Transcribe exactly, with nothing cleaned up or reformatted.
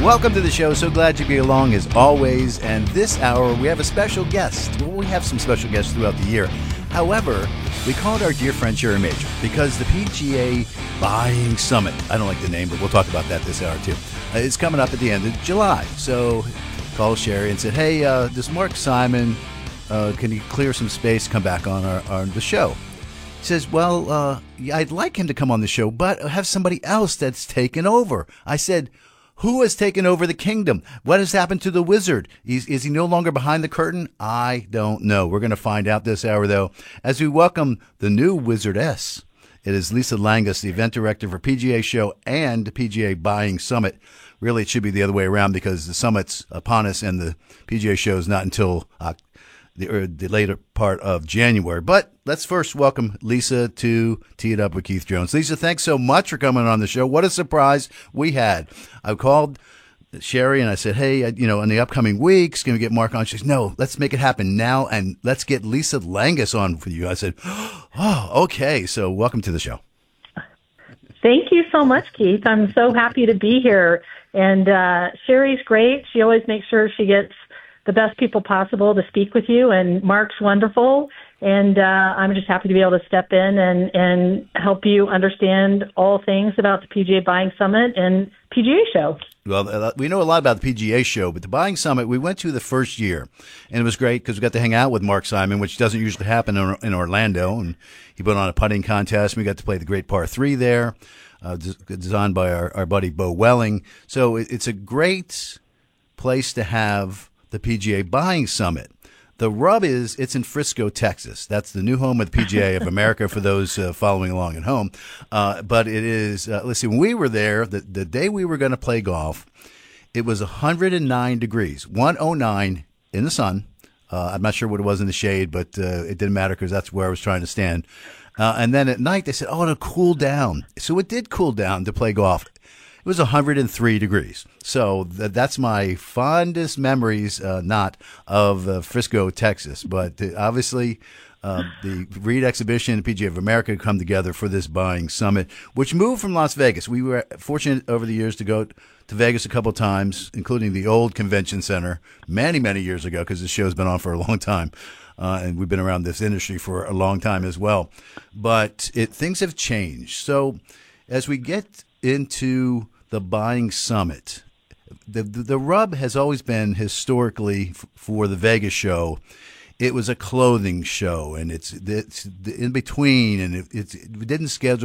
Welcome to the show. So glad you be along as always. And this hour, we have a special guest. Well, we have some special guests throughout the year. However, we called our dear friend Sherry Major because the P G A Buying Summit, I don't like the name, but we'll talk about that this hour too, uh, it's coming up at the end of July. So called Sherry and said, hey, uh, does Mark Simon, uh, can he clear some space to come back on, our, on the show? He says, well, uh, yeah, I'd like him to come on the show, but have somebody else that's taken over. I said, who has taken over the kingdom? What has happened to the wizard? Is, is he no longer behind the curtain? I don't know. We're going to find out this hour, though, as we welcome the new wizardess. It is Lisa Langus, the event director for P G A Show and P G A Buying Summit. Really, it should be the other way around because the summit's upon us and the P G A Show is not until uh, the, or the later part of January. But let's first welcome Lisa to Tee It Up with Keith Jones. Lisa, thanks so much for coming on the show. What a surprise we had. I called Sherry and I said, hey, you know, in the upcoming weeks, can we get Mark on? She said, no, let's make it happen now and let's get Lisa Langus on for you. I said, oh, okay. So welcome to the show. Thank you so much, Keith. I'm so happy to be here. And uh, Sherry's great. She always makes sure she gets the best people possible to speak with you. And Mark's wonderful. And uh, I'm just happy to be able to step in and, and help you understand all things about the P G A Buying Summit and P G A Show. Well, uh, we know a lot about the P G A Show, but the Buying Summit, we went to the first year, and it was great because we got to hang out with Mark Simon, which doesn't usually happen in, in Orlando, and he put on a putting contest, and we got to play the great par three there, uh, designed by our, our buddy Bo Welling. So it, it's a great place to have the P G A Buying Summit. The rub is it's in Frisco, Texas. That's the new home of the P G A of America for those uh, following along at home. Uh, but it is, uh, let's see, when we were there, the, the day we were going to play golf, it was one hundred nine degrees, one oh nine in the sun. Uh, I'm not sure what it was in the shade, but uh, it didn't matter because that's where I was trying to stand. Uh, and then at night, they said, oh, it'll cool down. So it did cool down to play golf. It was one hundred three degrees. So th- that's my fondest memories, uh, not of uh, Frisco, Texas. But uh, obviously, uh, the Reed Exhibition and P G A of America come together for this Buying Summit, which moved from Las Vegas. We were fortunate over the years to go to Vegas a couple of times, including the old convention center many, many years ago, because the show's been on for a long time. Uh, and we've been around this industry for a long time as well. But it, things have changed. So as we get into the Buying Summit, the, the the rub has always been historically f- for the Vegas show. It was a clothing show, and it's it's in between, and it, it's, it didn't schedule